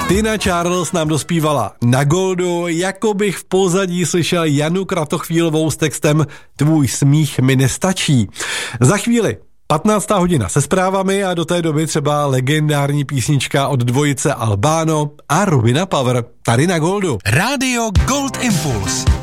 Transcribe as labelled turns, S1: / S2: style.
S1: Tina Charles nám dospívala na Goldu, jako bych v pozadí slyšel Janu Kratochvílovou s textem Tvůj smích mi nestačí. Za chvíli 15. hodina se zprávami a do té doby třeba legendární písnička od dvojice Albano a Rubina Power tady na Goldu.
S2: Rádio Gold Impuls.